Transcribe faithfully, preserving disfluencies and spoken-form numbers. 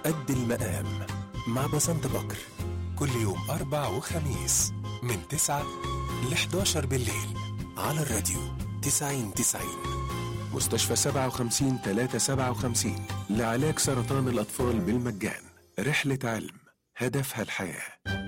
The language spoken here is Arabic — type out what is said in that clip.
قد المقام مع بسنت بكر، كل يوم أربع وخميس من تسعة ل حداشر بالليل على الراديو تسعين تسعين. مستشفى سبعة وخمسين ثلاثة سبعة وخمسين لعلاج سرطان الأطفال بالمجان. رحلة علم هدفها الحياة.